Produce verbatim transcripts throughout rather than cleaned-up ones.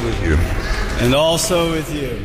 also with you. And also with you.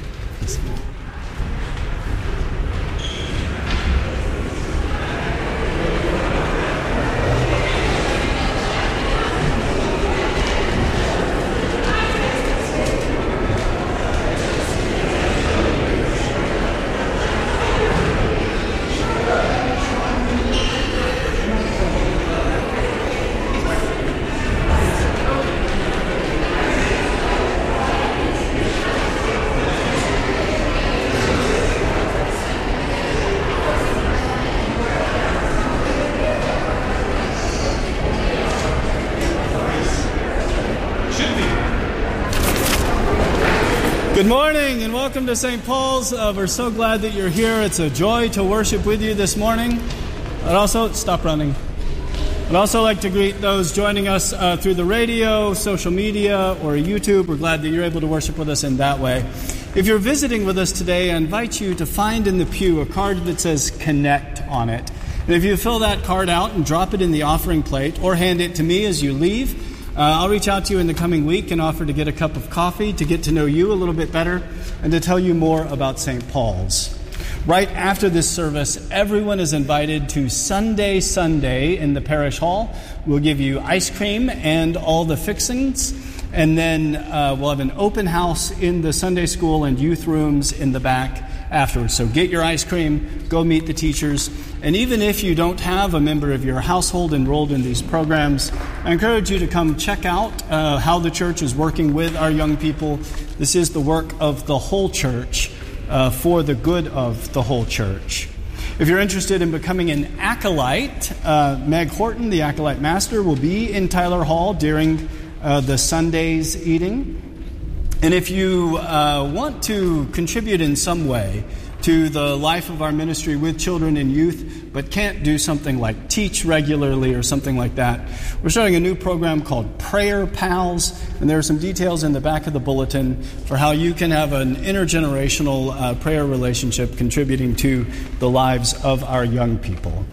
Good morning and welcome to Saint Paul's. Uh, we're so glad that you're here. It's a joy to worship with you this morning. I'd also, stop running. I'd also like to greet those joining us uh, through the radio, social media, or YouTube. We're glad that you're able to worship with us in that way. If you're visiting with us today, I invite you to find in the pew a card that says Connect on it. And if you fill that card out and drop it in the offering plate or hand it to me as you leave, Uh, I'll reach out to you in the coming week and offer to get a cup of coffee to get to know you a little bit better and to tell you more about Saint Paul's. Right after this service, everyone is invited to Sunday Sunday in the parish hall. We'll give you ice cream and all the fixings, and then uh, we'll have an open house in the Sunday school and youth rooms in the back afterwards. So get your ice cream, go meet the teachers, and even if you don't have a member of your household enrolled in these programs, I encourage you to come check out uh, how the church is working with our young people. This is the work of the whole church uh, for the good of the whole church. If you're interested in becoming an acolyte, uh, Meg Horton, the acolyte master, will be in Tyler Hall during uh, the Sunday's eating. And if you uh, want to contribute in some way to the life of our ministry with children and youth, but can't do something like teach regularly or something like that, we're starting a new program called Prayer Pals, and there are some details in the back of the bulletin for how you can have an intergenerational uh, prayer relationship contributing to the lives of our young people.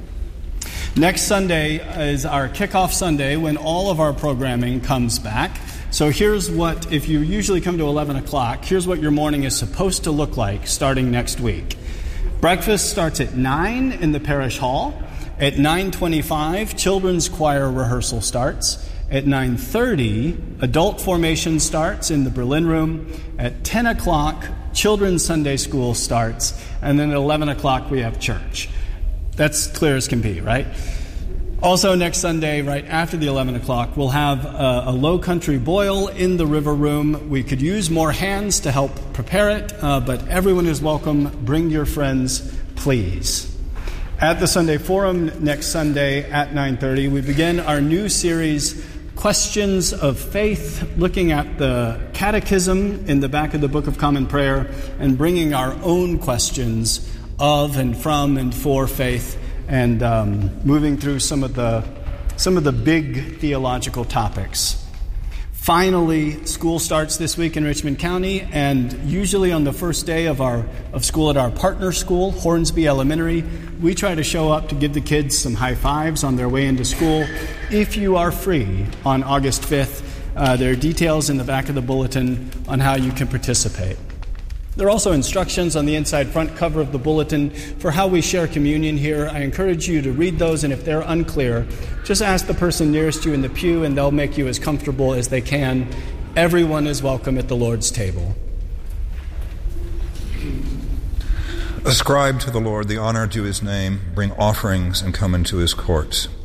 Next Sunday is our kickoff Sunday when all of our programming comes back. So here's what, if you usually come to eleven o'clock, here's what your morning is supposed to look like starting next week. Breakfast starts at nine in the parish hall. At nine twenty-five, children's choir rehearsal starts. At nine thirty, adult formation starts in the Berlin room. At ten o'clock, children's Sunday school starts. And then at eleven o'clock, we have church. That's clear as can be, right? Also, next Sunday, right after the eleven o'clock, we'll have a, a low country boil in the river room. We could use more hands to help prepare it, uh, but everyone is welcome. Bring your friends, please. At the Sunday Forum next Sunday at nine thirty, we begin our new series, Questions of Faith, looking at the catechism in the back of the Book of Common Prayer and bringing our own questions of and from and for faith, and um, moving through some of the some of the big theological topics. Finally, school starts this week in Richmond County, and usually on the first day of our of school at our partner school, Hornsby Elementary, we try to show up to give the kids some high fives on their way into school. If you are free on August fifth, uh, there are details in the back of the bulletin on how you can participate. There are also instructions on the inside front cover of the bulletin for how we share communion here. I encourage you to read those, and if they're unclear, just ask the person nearest you in the pew, and they'll make you as comfortable as they can. Everyone is welcome at the Lord's table. Ascribe to the Lord the honor due his name, bring offerings and come into his courts.